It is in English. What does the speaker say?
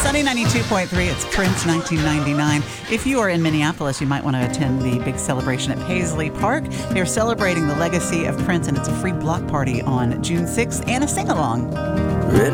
Sunny 92.3, it's Prince 1999. If you are in Minneapolis, you might want to attend the big celebration at Paisley Park. They're celebrating the legacy of Prince, and it's a free block party on June 6th and a sing-along.